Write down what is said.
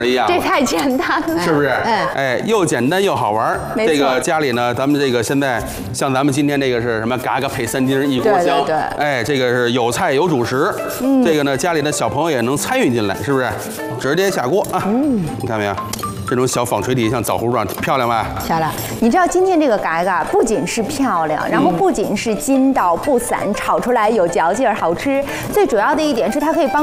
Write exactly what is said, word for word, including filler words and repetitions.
一样， 这太简单了， 是不是？ 嗯， 哎，又简单又好玩。这个家里呢，咱们这个现在像咱们今天这个是什么？嘎嘎配三丁一锅香。 对对对。 哎，这个是有菜有主食。嗯。这个呢，家里的小朋友也能参与进来，是不是？直接下锅啊！嗯，你看没有？这种小纺锤底像枣核状，漂亮吧？ 漂亮。你知道今天这个嘎嘎不仅是漂亮，然后不仅是筋道不散，炒出来有嚼劲儿，好吃。最主要的一点是它可以帮